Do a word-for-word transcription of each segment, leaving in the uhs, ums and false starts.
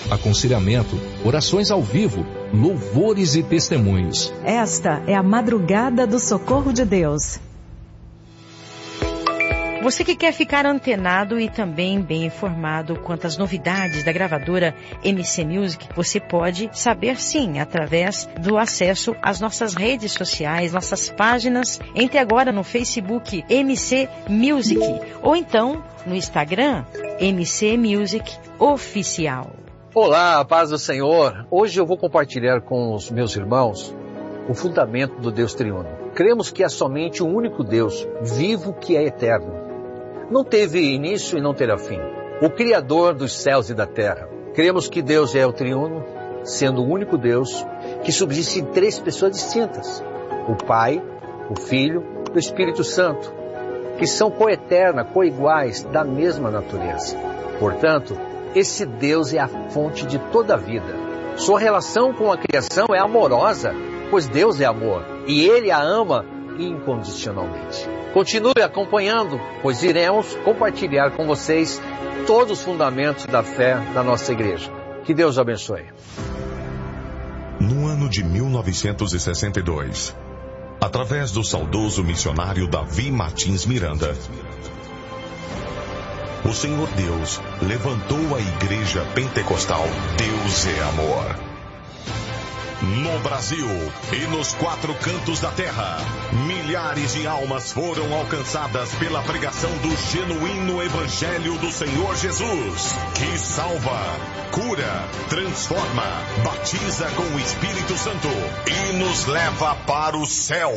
aconselhamento, orações ao vivo, louvores e testemunhos. Esta é a Madrugada do Socorro de Deus. Você que quer ficar antenado e também bem informado quanto às novidades da gravadora M C Music, você pode saber sim, através do acesso às nossas redes sociais, nossas páginas. Entre agora no Facebook M C Music ou então no Instagram M C Music Oficial. Olá, a paz do Senhor. Hoje eu vou compartilhar com os meus irmãos o fundamento do Deus triuno. Cremos que é somente o único Deus vivo que é eterno. Não teve início e não terá fim. O Criador dos céus e da terra. Cremos que Deus é o triuno, sendo o único Deus que subsiste em três pessoas distintas. O Pai, o Filho e o Espírito Santo, que são coeterna, coiguais, da mesma natureza. Portanto, esse Deus é a fonte de toda a vida. Sua relação com a criação é amorosa, pois Deus é amor, e Ele a ama incondicionalmente. Continue acompanhando, pois iremos compartilhar com vocês todos os fundamentos da fé da nossa igreja. Que Deus abençoe. No ano de mil novecentos e sessenta e dois, através do saudoso missionário Davi Martins Miranda, o Senhor Deus levantou a Igreja Pentecostal Deus é Amor. No Brasil e nos quatro cantos da terra, milhares de almas foram alcançadas pela pregação do genuíno Evangelho do Senhor Jesus, que salva, cura, transforma, batiza com o Espírito Santo e nos leva para o céu.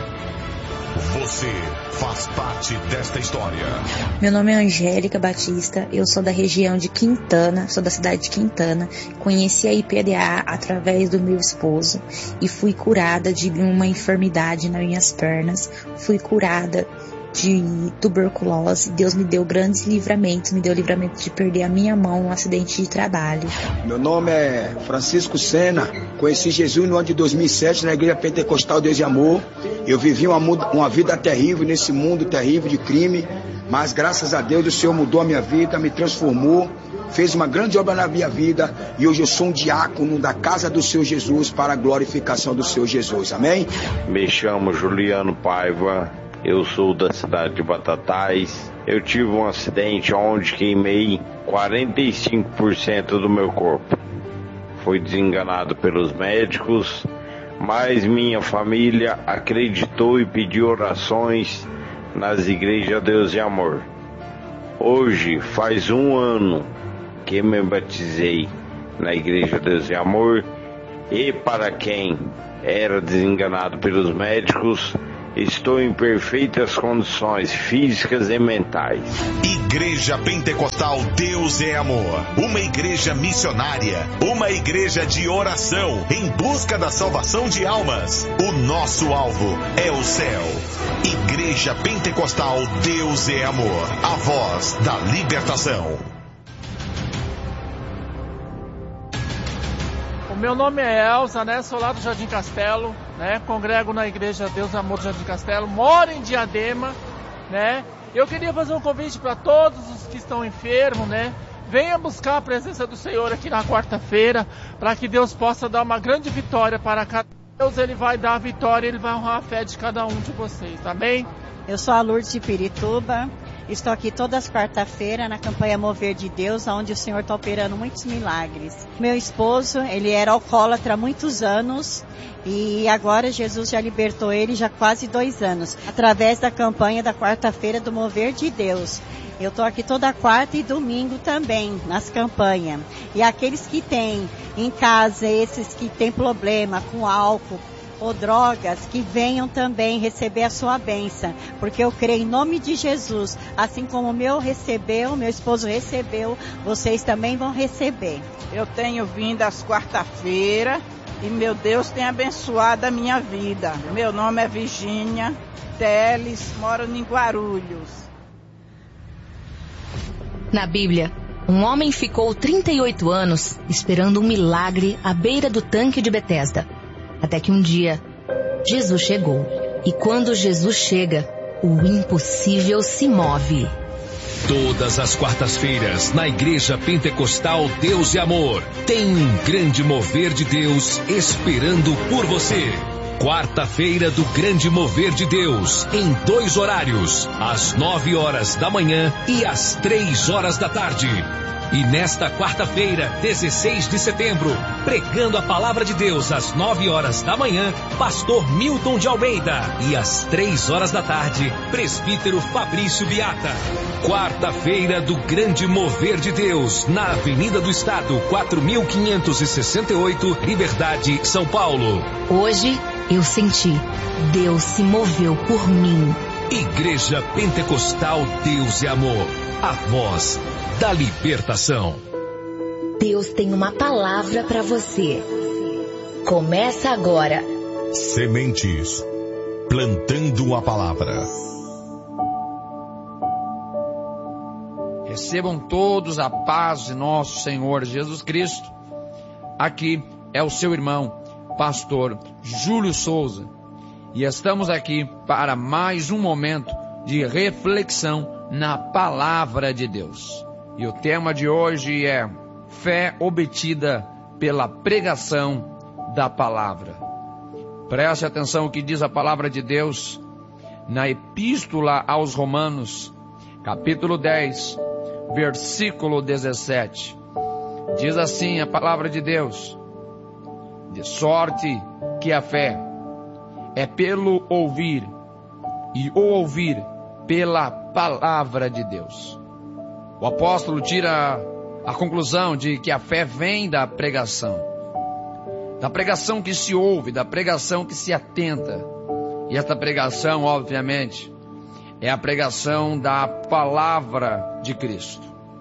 Você faz parte desta história. Meu nome é Angélica Batista, eu sou da região de Quintana, sou da cidade de Quintana. Conheci a I P D A através do meu esposo e fui curada de uma enfermidade nas minhas pernas. Fui curada de tuberculose. Deus me deu grandes livramentos, me deu livramento de perder a minha mão num acidente de trabalho. Meu nome é Francisco Sena, conheci Jesus no ano de dois mil e sete na Igreja Pentecostal Deus e Amor. Eu vivi uma, uma vida terrível nesse mundo terrível de crime, mas graças a Deus o Senhor mudou a minha vida, me transformou, fez uma grande obra na minha vida e hoje eu sou um diácono da casa do Senhor Jesus para a glorificação do Senhor Jesus, amém? Me chamo Juliano Paiva, eu sou da cidade de Batatais. Eu tive um acidente onde queimei quarenta e cinco por cento do meu corpo. Fui desenganado pelos médicos, mas minha família acreditou e pediu orações nas igrejas Deus e Amor. Hoje faz um ano que me batizei na igreja Deus e Amor e para quem era desenganado pelos médicos, estou em perfeitas condições físicas e mentais. Igreja Pentecostal Deus é Amor. Uma igreja missionária. Uma igreja de oração em busca da salvação de almas. O nosso alvo é o céu. Igreja Pentecostal Deus é Amor. A voz da libertação. Meu nome é Elza, né? Sou lá do Jardim Castelo, né? Congrego na Igreja Deus Amor do Jardim Castelo, moro em Diadema, né? Eu queria fazer um convite para todos os que estão enfermos, né? Venha buscar a presença do Senhor aqui na quarta-feira, para que Deus possa dar uma grande vitória para cada Deus. Ele vai dar a vitória, Ele vai honrar a fé de cada um de vocês, amém? Eu sou a Lourdes de Pirituba. Estou aqui todas as quarta-feiras na campanha Mover de Deus, onde o Senhor está operando muitos milagres. Meu esposo, ele era alcoólatra há muitos anos e agora Jesus já libertou ele já há quase dois anos, através da campanha da quarta-feira do Mover de Deus. Eu estou aqui toda quarta e domingo também, nas campanhas. E aqueles que têm em casa, esses que têm problema com álcool, ou drogas, que venham também receber a sua bênção, porque eu creio em nome de Jesus, assim como o meu recebeu, meu esposo recebeu, vocês também vão receber. Eu tenho vindo às quarta-feiras e meu Deus tem abençoado a minha vida. Meu nome é Virgínia Teles, moro em Guarulhos. Na Bíblia, um homem ficou trinta e oito anos esperando um milagre à beira do tanque de Betesda. Até que um dia, Jesus chegou. E quando Jesus chega, o impossível se move. Todas as quartas-feiras, na Igreja Pentecostal Deus e Amor, tem um grande mover de Deus esperando por você. Quarta-feira do Grande Mover de Deus, em dois horários, às nove horas da manhã e às três horas da tarde. E nesta quarta-feira, dezesseis de setembro, pregando a palavra de Deus às nove horas da manhã, pastor Milton de Almeida. E às três horas da tarde, presbítero Fabrício Biata. Quarta-feira do Grande Mover de Deus, na Avenida do Estado, quatro mil quinhentos e sessenta e oito, Liberdade, São Paulo. Hoje eu senti, Deus se moveu por mim. Igreja Pentecostal Deus e Amor, a voz da libertação. Deus tem uma palavra para você. Começa agora. Sementes, plantando a palavra. Recebam todos a paz de nosso Senhor Jesus Cristo. Aqui é o seu irmão, pastor Júlio Souza. E estamos aqui para mais um momento de reflexão na palavra de Deus. E o tema de hoje é fé obtida pela pregação da palavra. Preste atenção ao que diz a palavra de Deus na Epístola aos Romanos, capítulo dez, versículo dezessete. Diz assim a palavra de Deus: de sorte que a fé é pelo ouvir, e o ouvir pela palavra de Deus. O apóstolo tira a conclusão de que a fé vem da pregação. Da pregação que se ouve, da pregação que se atenta. E esta pregação, obviamente, é a pregação da palavra de Cristo.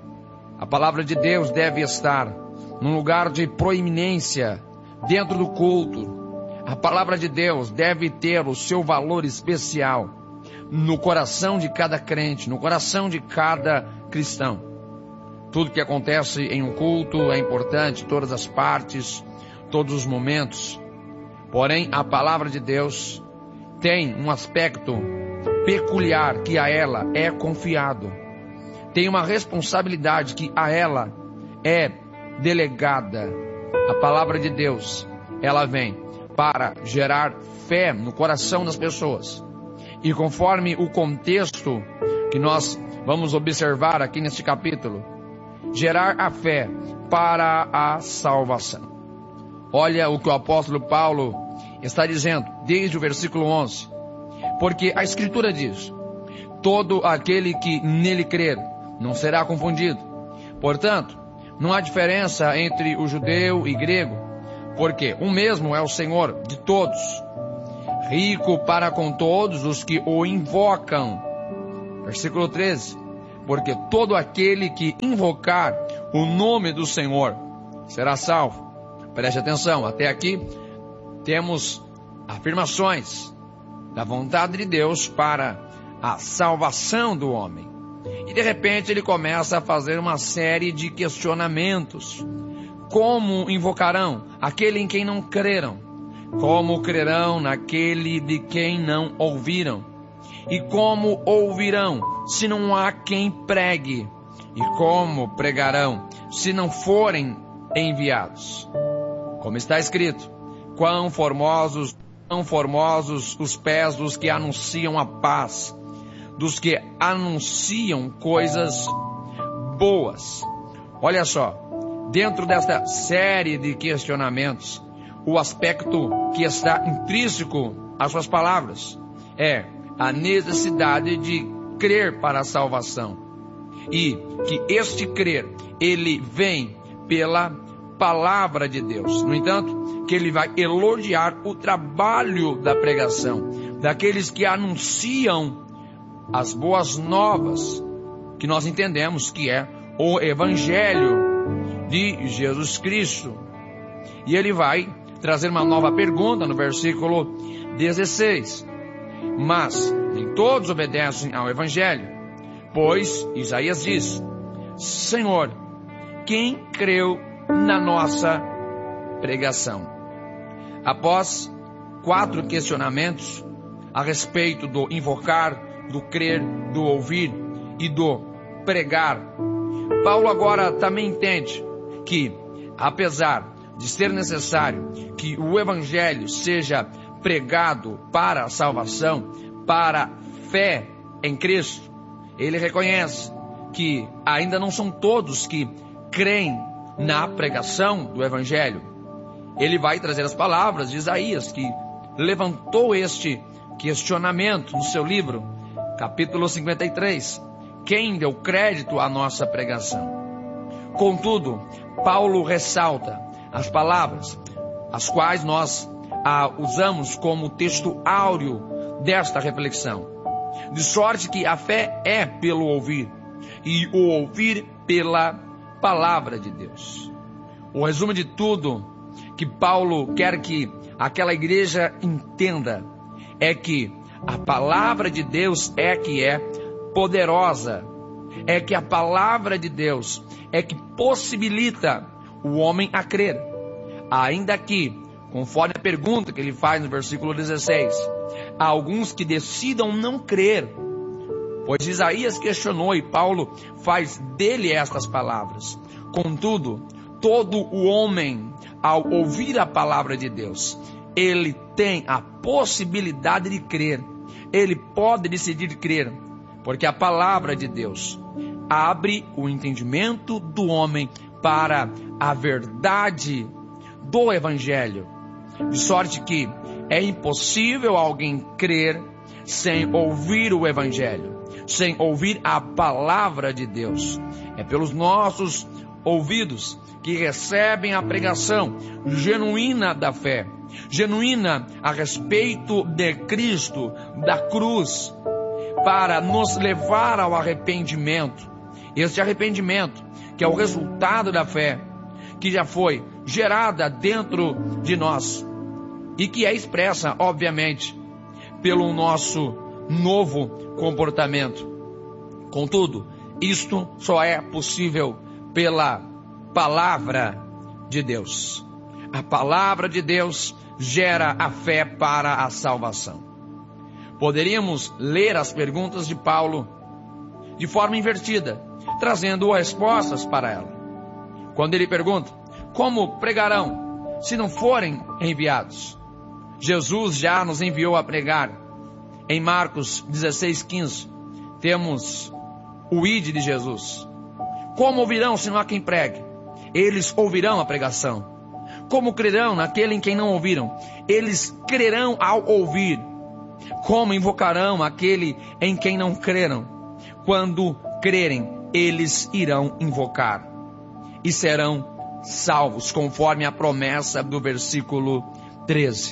A palavra de Deus deve estar num lugar de proeminência dentro do culto. A palavra de Deus deve ter o seu valor especial no coração de cada crente, no coração de cada cristão. Tudo que acontece em um culto é importante, todas as partes, todos os momentos. Porém, a palavra de Deus tem um aspecto peculiar que a ela é confiado. Tem uma responsabilidade que a ela é delegada. A palavra de Deus, ela vem para gerar fé no coração das pessoas. E conforme o contexto que nós vamos observar aqui neste capítulo, gerar a fé para a salvação. Olha o que o apóstolo Paulo está dizendo desde o versículo onze. Porque a Escritura diz: todo aquele que nele crer não será confundido. Portanto, não há diferença entre o judeu e grego, porque o mesmo é o Senhor de todos, rico para com todos os que o invocam. Versículo treze. Porque todo aquele que invocar o nome do Senhor será salvo. Preste atenção, até aqui temos afirmações da vontade de Deus para a salvação do homem. E de repente ele começa a fazer uma série de questionamentos. Como invocarão aquele em quem não creram? Como crerão naquele de quem não ouviram? E como ouvirão, se não há quem pregue? E como pregarão, se não forem enviados? Como está escrito: quão formosos, quão formosos os pés dos que anunciam a paz, dos que anunciam coisas boas. Olha só, dentro desta série de questionamentos, o aspecto que está intrínseco às suas palavras é a necessidade de crer para a salvação. E que este crer, ele vem pela palavra de Deus. No entanto, que ele vai elogiar o trabalho da pregação, daqueles que anunciam as boas novas, que nós entendemos que é o Evangelho de Jesus Cristo. E ele vai trazer uma nova pergunta no versículo dezesseis. Mas nem todos obedecem ao Evangelho, pois Isaías diz: Senhor, quem creu na nossa pregação? Após quatro questionamentos a respeito do invocar, do crer, do ouvir e do pregar. Paulo agora também entende que, apesar de ser necessário que o evangelho seja pregado para a salvação, para a fé em Cristo, ele reconhece que ainda não são todos que creem na pregação do evangelho. Ele vai trazer as palavras de Isaías, que levantou este questionamento no seu livro, capítulo cinquenta e três. Quem deu crédito à nossa pregação? Contudo, Paulo ressalta as palavras, as quais nós ah, usamos como texto áureo desta reflexão. De sorte que a fé é pelo ouvir, e o ouvir pela palavra de Deus. O resumo de tudo que Paulo quer que aquela igreja entenda é que a palavra de Deus é que é poderosa, é que a palavra de Deus é que possibilita o homem a crer. Ainda que, conforme a pergunta que ele faz no versículo dezesseis, há alguns que decidam não crer, pois Isaías questionou e Paulo faz dele estas palavras. Contudo, todo o homem, ao ouvir a palavra de Deus, ele tem a possibilidade de crer, ele pode decidir crer, porque a palavra de Deus abre o entendimento do homem para a verdade do evangelho, de sorte que é impossível alguém crer sem ouvir o evangelho, sem ouvir a palavra de Deus. É pelos nossos ouvidos que recebem a pregação genuína da fé, genuína a respeito de Cristo, da cruz, para nos levar ao arrependimento. Este arrependimento, que é o resultado da fé, que já foi gerada dentro de nós e que é expressa, obviamente, pelo nosso novo comportamento. Contudo, isto só é possível pela palavra de Deus. A palavra de Deus gera a fé para a salvação. Poderíamos ler as perguntas de Paulo de forma invertida, trazendo respostas para ela. Quando ele pergunta: como pregarão se não forem enviados? Jesus já nos enviou a pregar. Em Marcos dezesseis, quinze, temos o ide de Jesus. Como ouvirão se não há quem pregue? Eles ouvirão a pregação. Como crerão naquele em quem não ouviram? Eles crerão ao ouvir. Como invocarão aquele em quem não creram? Quando crerem, eles irão invocar e serão salvos, conforme a promessa do versículo treze.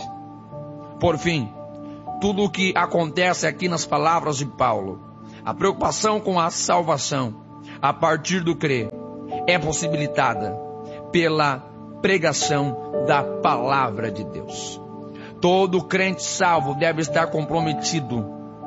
Por fim, tudo o que acontece aqui nas palavras de Paulo, a preocupação com a salvação a partir do crer, é possibilitada pela pregação da palavra de Deus. Todo crente salvo deve estar comprometido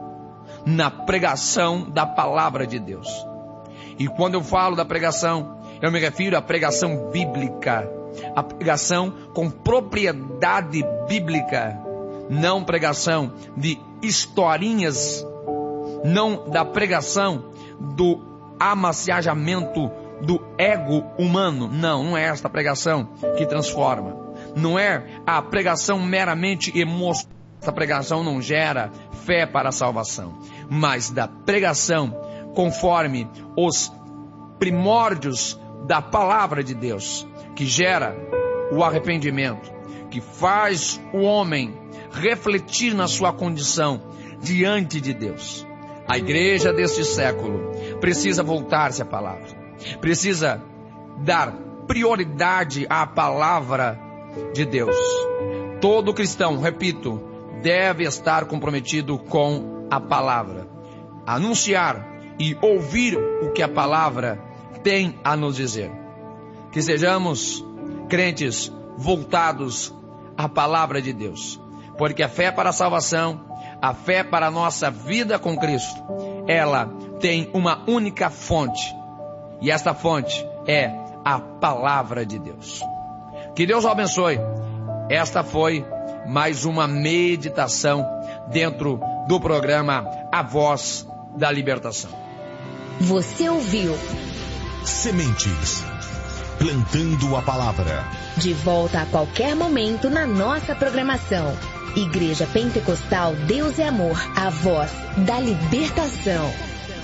na pregação da palavra de Deus. E quando eu falo da pregação, eu me refiro à pregação bíblica, a pregação com propriedade bíblica, não pregação de historinhas, não da pregação do amaciajamento do ego humano. Não, não é esta pregação que transforma. Não é a pregação meramente emocional. Esta pregação não gera fé para a salvação, mas da pregação conforme os primórdios da palavra de Deus, que gera o arrependimento, que faz o homem refletir na sua condição diante de Deus. A igreja deste século precisa voltar-se à palavra, precisa dar prioridade à palavra de Deus. Todo cristão, repito, deve estar comprometido com a palavra, anunciar e ouvir o que a palavra tem a nos dizer. Que sejamos crentes voltados à palavra de Deus, porque a fé para a salvação, a fé para a nossa vida com Cristo, ela tem uma única fonte, e esta fonte é a palavra de Deus. Que Deus o abençoe. Esta foi mais uma meditação dentro do programa A Voz da Libertação. Você ouviu Sementes. Plantando a palavra. De volta a qualquer momento na nossa programação. Igreja Pentecostal Deus é Amor, a voz da libertação.